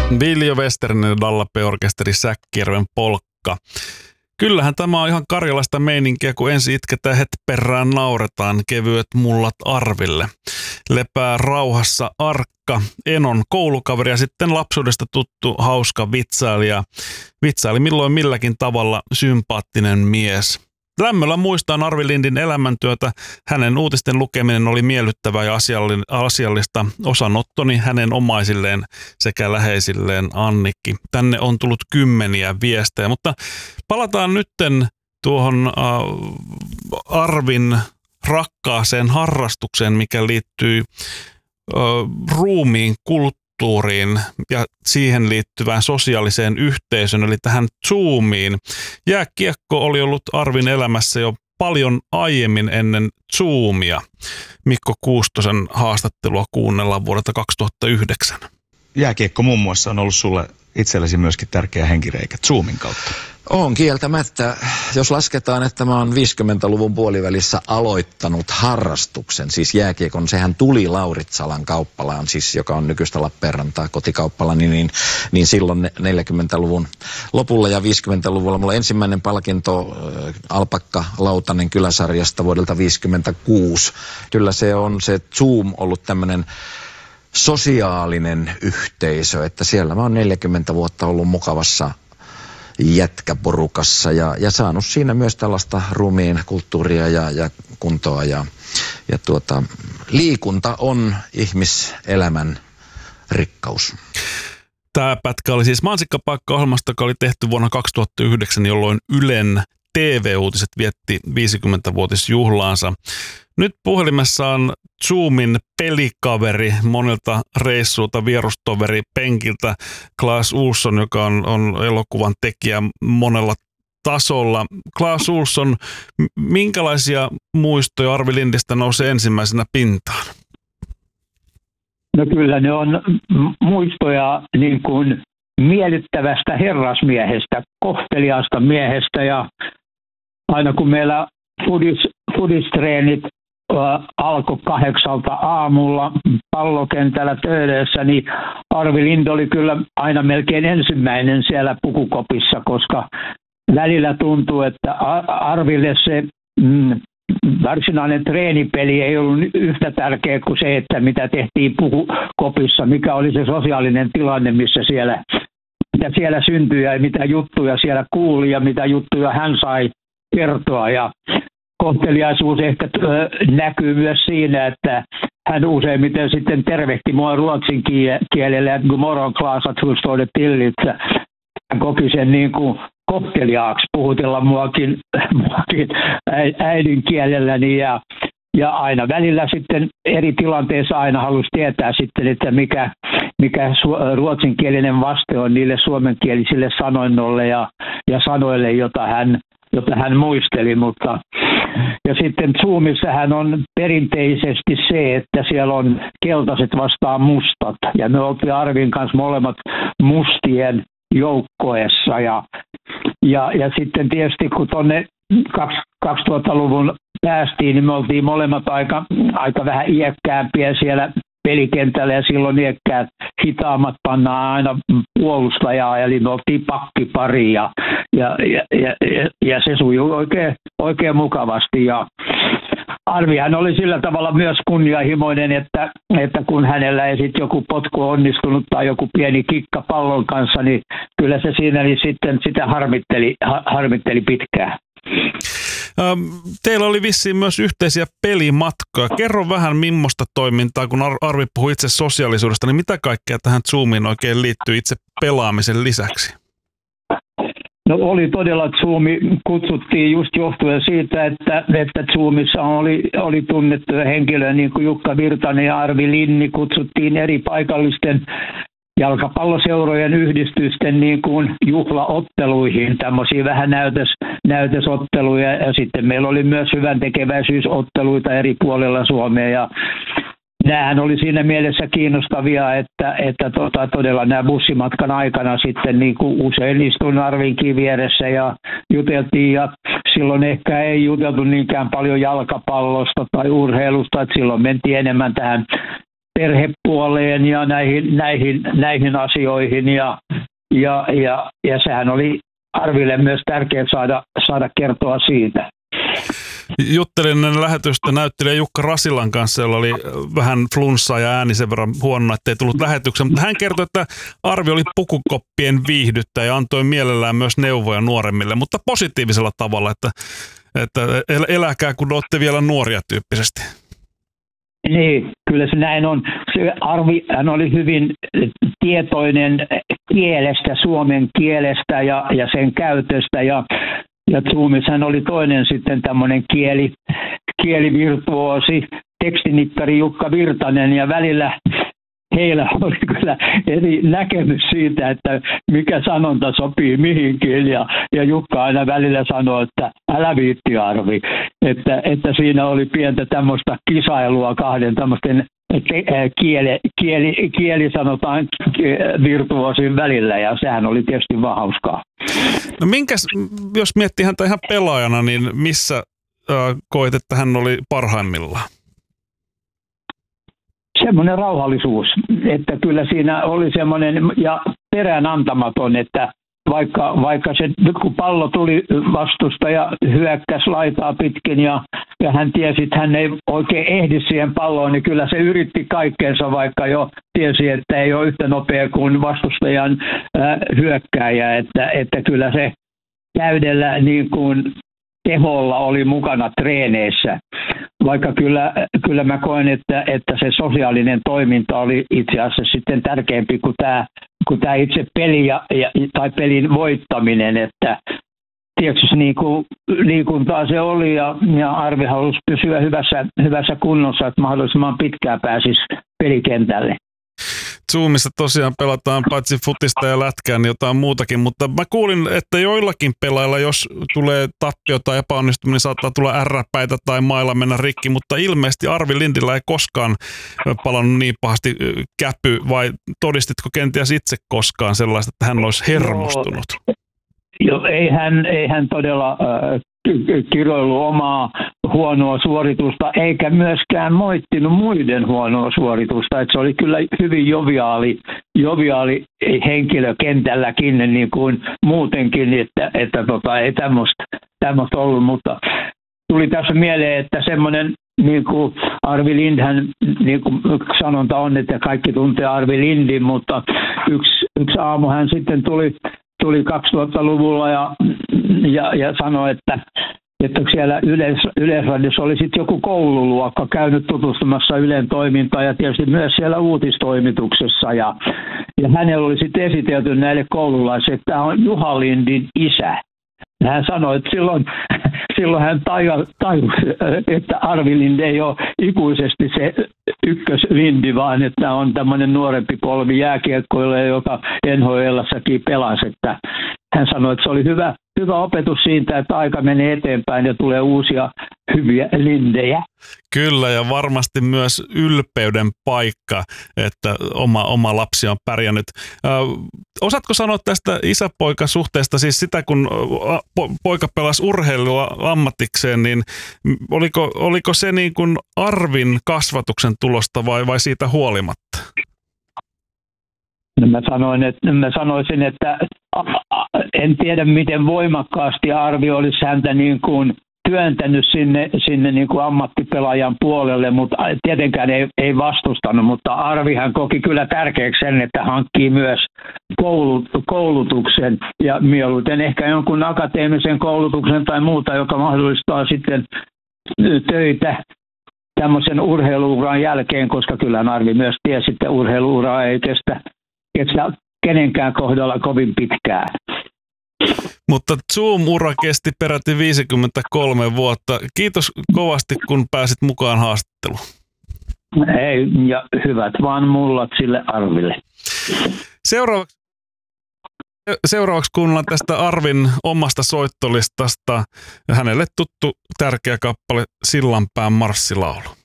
Viljo Westerinen, Dallape-orkesteri, Säkkijärven polkka. Kyllähän tämä on ihan karjalaista meininkiä, kun ensin itketään het perään nauretaan, kevyet mullat Arville. Lepää rauhassa Arkka, Enon koulukaveri ja sitten lapsuudesta tuttu hauska vitsailija. Vitsaili milloin milläkin tavalla sympaattinen mies. Lämmöllä muistaan Arvi Lindin elämäntyötä. Hänen uutisten lukeminen oli miellyttävää ja asiallista. Osanottoni hänen omaisilleen sekä läheisilleen Annikki. Tänne on tullut kymmeniä viestejä, mutta palataan nytten tuohon Arvin rakkaaseen harrastukseen, mikä liittyy ruumiin kulttuuriin ja siihen liittyvään sosiaaliseen yhteisöön, eli tähän Zoomiin. Jääkiekko oli ollut Arvin elämässä jo paljon aiemmin ennen Zoomia. Mikko Kuustosen haastattelua kuunnellaan vuodelta 2009. Jääkiekko muun muassa on ollut sulle itsellesi myöskin tärkeä henkireikä Zoomin kautta. On kieltämättä. Jos lasketaan, että mä oon 50-luvun puolivälissä aloittanut harrastuksen, siis jääkiekon, sehän tuli Lauritsalan kauppalaan, siis joka on nykyistä Lappeenrantaa kotikauppala, niin silloin 40-luvun lopulla ja 50-luvulla mulla ensimmäinen palkinto Alpakka Lautanen kyläsarjasta vuodelta 1956. Kyllä se on se Zoom ollut tämmöinen sosiaalinen yhteisö, että siellä mä oon 40 vuotta ollut mukavassa jätkäporukassa ja saanut siinä myös tällaista ruumiin kulttuuria ja kuntoa ja liikunta on ihmiselämän rikkaus. Tämä pätkä oli siis Mansikkapaikka-ohjelmasta, joka oli tehty vuonna 2009, jolloin Ylen TV-uutiset vietti 50-vuotisjuhlaansa. Nyt puhelimessa on Zoomin pelikaveri monelta reissulta, vierustoveri penkiltä, Claes Olsson, joka on elokuvan tekijä monella tasolla. Claes Olsson, minkälaisia muistoja Arvi Lindistä nousee ensimmäisenä pintaan? No kyllä ne on muistoja niin kuin miellyttävästä herrasmiehestä, kohteliaasta miehestä, ja aina kun meillä fudistreenit alkoi 8 aamulla pallokentällä Töölössä, niin Arvi Lind oli kyllä aina melkein ensimmäinen siellä pukukopissa, koska välillä tuntuu, että Arville se varsinainen treenipeli ei ollut yhtä tärkeä kuin se, että mitä tehtiin pukukopissa, mikä oli se sosiaalinen tilanne, mitä siellä syntyi ja mitä juttuja siellä kuuli ja mitä juttuja hän sai kertoa. Ja kohteliaisuus ehkä näkyy myös siinä, että hän useimmiten sitten tervehti mua ruotsin kielellä, että god morgon Claes, att hur står det till, että hän koki sen niin kuin kohteliaaksi puhutella muakin äidinkielelläni ja aina välillä sitten eri tilanteissa aina halusi tietää sitten, että mikä ruotsinkielinen vaste on niille suomenkielisille sanoinnolle ja sanoille, jota hän muisteli, ja sitten Zoomissahan on perinteisesti se, että siellä on keltaiset vastaan mustat, ja me oltiin Arvin kanssa molemmat mustien joukkoessa, ja sitten tietysti kun tuonne 2000-luvun päästiin, niin me oltiin molemmat aika vähän iäkkäämpiä siellä pelikentällä, ja silloin iäkkäät hitaammat pannaan aina puolustajaa, eli me oltiin pakkipari, ja se sujui oikein mukavasti, ja Arvihan oli sillä tavalla myös kunnianhimoinen, että kun hänellä ei sitten joku potku onnistunut tai joku pieni kikka pallon kanssa, niin kyllä se siinä niin sitten sitä harmitteli pitkään. Teillä oli vissiin myös yhteisiä pelimatkoja. Kerro vähän millaista toimintaa, kun Arvi puhui itse sosiaalisuudesta, niin mitä kaikkea tähän Zoomiin oikein liittyy itse pelaamisen lisäksi? No oli todella, Zoomi kutsuttiin just johtuen siitä, että Zoomissa oli tunnettuja henkilöitä, niin kuin Jukka Virtanen ja Arvi Linni, kutsuttiin eri paikallisten jalkapalloseurojen yhdistysten niin kuin juhlaotteluihin, tämmöisiä vähän näytösotteluja, ja sitten meillä oli myös hyvän tekeväisyysotteluita eri puolilla Suomea, ja nämähän oli siinä mielessä kiinnostavia, että todella nämä bussimatkan aikana sitten niin kuin usein istuin Arvinkin vieressä ja juteltiin, ja silloin ehkä ei juteltu niinkään paljon jalkapallosta tai urheilusta, että silloin mentiin enemmän tähän perhepuoleen ja näihin asioihin ja sehän oli Arville myös tärkeää saada kertoa siitä. Juttelin lähetystä näyttelijä Jukka Rasilan kanssa, jolla oli vähän flunssaa ja ääni sen verran huono, ettei tullut lähetykseen. Mutta hän kertoi, että Arvi oli pukukoppien viihdyttäjä ja antoi mielellään myös neuvoja nuoremmille, mutta positiivisella tavalla, että eläkää kun olette vielä nuoria tyyppisesti. Niin, kyllä se näin on. Se Arvi, hän oli hyvin tietoinen kielestä, suomen kielestä ja sen käytöstä ja Zoomissa hän oli toinen sitten tämmöinen kielivirtuoosi, tekstinikkari Jukka Virtanen ja välillä heillä oli kyllä eri näkemys siitä, että mikä sanonta sopii mihinkin ja Jukka aina välillä sanoi, että älä viitti Arvi, että siinä oli pientä tämmöistä kisailua kahden tämmöisten kieli sanotaan virtuoosin välillä ja sehän oli tietysti vaan hauskaa. No jos miettii häntä ihan pelaajana, niin missä koet, että hän oli parhaimmillaan? Semmoinen rauhallisuus, että kyllä siinä oli semmoinen ja peräänantamaton, että vaikka se, kun pallo tuli vastustaja hyökkäsi laitaa pitkin ja hän tiesi, että hän ei oikein ehdi siihen palloon, niin kyllä se yritti kaikkeensa, vaikka jo tiesi, että ei ole yhtä nopea kuin vastustajan hyökkääjä, että kyllä se täydellä niin kuin teholla oli mukana treeneissä. Vaikka kyllä mä koen, että se sosiaalinen toiminta oli itse asiassa sitten tärkeämpi kuin tämä itse peli tai pelin voittaminen, että tietysti liikuntaa se oli ja Arvi halusi pysyä hyvässä kunnossa, että mahdollisimman pitkään pääsisi pelikentälle. Zoomissa tosiaan pelataan paitsi futista ja lätkää, niin jotain muutakin, mutta mä kuulin, että joillakin pelailla, jos tulee tappio tai epäonnistuminen, niin saattaa tulla ärräpäitä tai mailla mennä rikki, mutta ilmeisesti Arvi Lindillä ei koskaan palannut niin pahasti käpy, vai todistitko kenties itse koskaan sellaista, että hän olisi hermostunut? Joo, ei hän todella kiroillut omaa huonoa suoritusta, eikä myöskään moittinut muiden huonoa suoritusta. Että se oli kyllä hyvin joviaali henkilö kentälläkin, niin kuin muutenkin, että ei tämmöistä ollut. Mutta tuli tässä mieleen, että semmoinen, niin kuin Arvi Lindhän, niin kuin sanonta on, että kaikki tuntee Arvi Lindin, mutta yksi aamu hän sitten tuli 2000-luvulla ja sanoi, että siellä Yleisradiossa oli sitten joku koululuokka käynyt tutustumassa Ylen toimintaan ja tietysti myös siellä uutistoimituksessa. Ja hänellä oli sitten esitelty näille koululaisille, että tämä on Juha Lindin isä. Hän sanoi, että silloin hän tajusi, että Arvi Lind ei ole ikuisesti se ykköslindi, vaan että on tämmöinen nuorempi polvi jääkiekkoille, joka NHL:ssäkin pelasi. Että hän sanoi, että se oli hyvä opetus siitä, että aika menee eteenpäin ja tulee uusia hyviä lindejä. Kyllä, ja varmasti myös ylpeyden paikka, että oma lapsi on pärjännyt. Osaatko sanoa tästä isä-poika-suhteesta, siis sitä kun poika pelasi urheilua ammatikseen, niin oliko se niin kuin Arvin kasvatuksen tulosta vai siitä huolimatta? Mä sanoisin, että en tiedä miten voimakkaasti Arvi olisi häntä niin kuin työntänyt sinne niin kuin ammattipelaajan puolelle, mutta tietenkään ei vastustanut, mutta Arvihan koki kyllä tärkeäksi sen, että hankkii myös koulutuksen ja mieluiten ehkä jonkun akateemisen koulutuksen tai muuta, joka mahdollistaa sitten töitä tämmöisen urheiluuran jälkeen, koska kyllä Arvi myös tiesi, että urheiluura ei kestä kenenkään kohdalla kovin pitkään. Mutta Zoom-ura kesti peräti 53 vuotta. Kiitos kovasti, kun pääsit mukaan haastatteluun. Ei, ja hyvät vaan mullat sille Arville. Seuraavaksi kuunnellaan tästä Arvin omasta soittolistasta hänelle tuttu tärkeä kappale Sillanpään marssilaulu.